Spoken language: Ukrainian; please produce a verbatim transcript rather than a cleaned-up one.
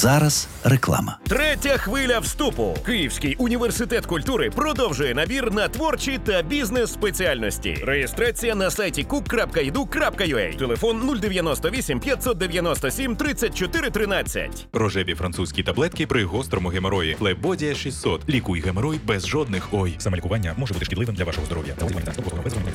Зараз реклама. Третя хвиля вступу. Київський університет культури продовжує набір на творчі та бізнес-спеціальності. Реєстрація на сайті кук крапка і ді ю крапка ю а. Телефон нуль дев'яносто вісім п'ятсот дев'яносто сім тридцять чотири тринадцять. Рожеві французькі таблетки при гострому геморої. Флебодія шістсот. Лікуй геморой без жодних ой. Самолікування може бути шкідливим для вашого здоров'я.